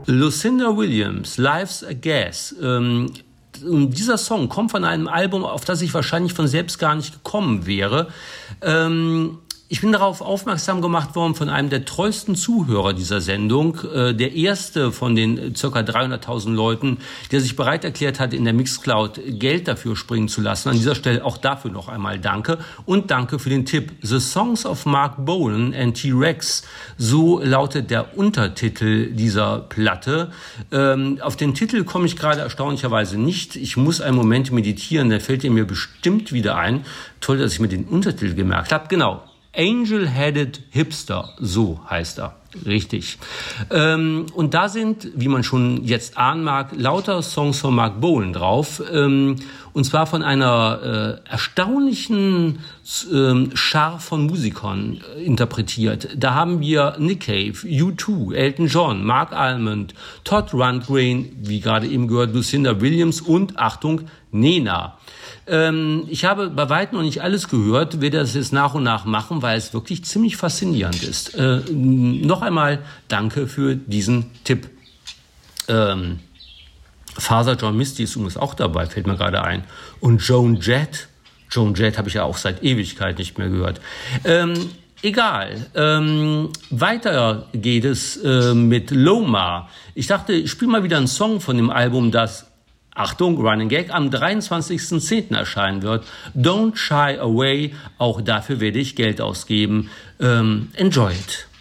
Lucinda Williams, Life's a Gas. Dieser Song kommt von einem Album, auf das ich wahrscheinlich von selbst gar nicht gekommen wäre. Ich bin darauf aufmerksam gemacht worden von einem der treuesten Zuhörer dieser Sendung, der erste von den ca. 300.000 Leuten, der sich bereit erklärt hat, in der Mixcloud Geld dafür springen zu lassen. An dieser Stelle auch dafür noch einmal danke und danke für den Tipp. The Songs of Mark Bolan and T-Rex, so lautet der Untertitel dieser Platte. Auf den Titel komme ich gerade erstaunlicherweise nicht. Ich muss einen Moment meditieren, der fällt mir bestimmt wieder ein. Toll, dass ich mir den Untertitel gemerkt habe. Genau. Angel-Headed Hipster, so heißt er. Richtig. Und da sind, wie man schon jetzt ahnen mag, lauter Songs von Mark Bolan drauf. Und zwar von einer erstaunlichen Schar von Musikern interpretiert. Da haben wir Nick Cave, U2, Elton John, Mark Almond, Todd Rundgren, wie gerade eben gehört, Lucinda Williams und, Achtung, Nena. Ich habe bei weitem noch nicht alles gehört, werde das jetzt nach und nach machen, weil es wirklich ziemlich faszinierend ist. Noch einmal danke für diesen Tipp. Father John Misty ist übrigens auch dabei, fällt mir gerade ein. Und Joan Jett. Joan Jett habe ich ja auch seit Ewigkeit nicht mehr gehört. Egal. Weiter geht es mit Loma. Ich dachte, ich spiele mal wieder einen Song von dem Album, das, Achtung, Running Gag, am 23.10. erscheinen wird. Don't Shy Away, auch dafür werde ich Geld ausgeben. Enjoy it.